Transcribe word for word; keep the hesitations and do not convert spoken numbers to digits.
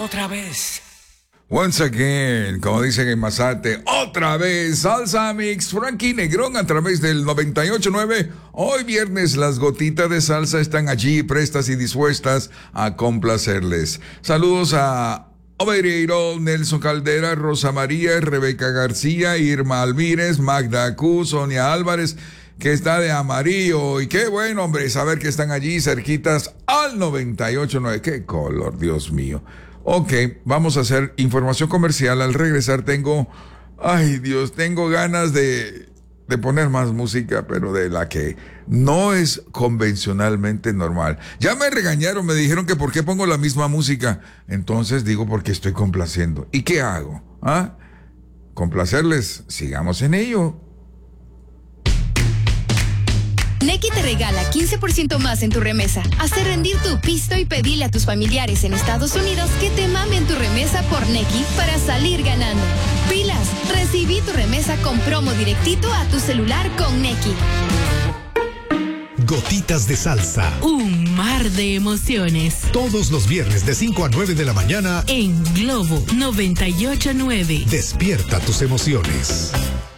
otra vez. Once again, como dicen en Mazate, otra vez, Salsa Mix, Frankie Negrón a través del noventa y ocho punto nueve. Hoy viernes las gotitas de salsa están allí prestas y dispuestas a complacerles. Saludos a Obereiro, Nelson Caldera, Rosa María, Rebeca García, Irma Alvírez, Magda Q, Sonia Álvarez, que está de amarillo. Y qué bueno, hombre, saber que están allí cerquitas al noventa y ocho punto nueve. Qué color, Dios mío. Ok, vamos a hacer información comercial. Al regresar tengo, ay Dios, tengo ganas de, de poner más música, pero de la que no es convencionalmente normal. Ya me regañaron, me dijeron que por qué pongo la misma música. Entonces digo porque estoy complaciendo. ¿Y qué hago? ¿Ah? Complacerles, sigamos en ello. Nequi te regala quince por ciento más en tu remesa. Hace rendir tu pisto y pedile a tus familiares en Estados Unidos que te mamen tu remesa por Nequi para salir ganando. Pilas, recibí tu remesa con promo directito a tu celular con Nequi. Gotitas de salsa. Un mar de emociones. Todos los viernes de cinco a nueve de la mañana en Globo noventa y ocho punto nueve. Despierta tus emociones.